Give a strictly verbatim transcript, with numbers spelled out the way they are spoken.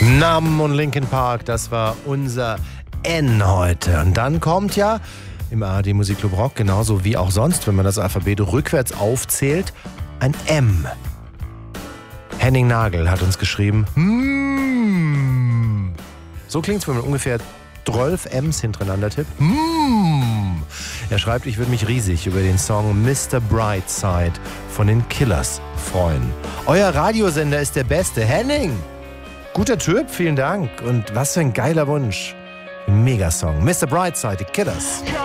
Numb und Linkin Park, das war unser N heute. Und dann kommt ja im A R D Musikclub Rock, genauso wie auch sonst, wenn man das Alphabet rückwärts aufzählt, ein M. Henning Nagel hat uns geschrieben, hmm. So klingt's, wenn man ungefähr zwölf M's hintereinander tippt. Hmm. Er schreibt, ich würde mich riesig über den Song Mister Brightside von den Killers freuen. Euer Radiosender ist der beste. Henning! Guter Typ, vielen Dank. Und was für ein geiler Wunsch. Megasong. Mister Brightside, die Killers.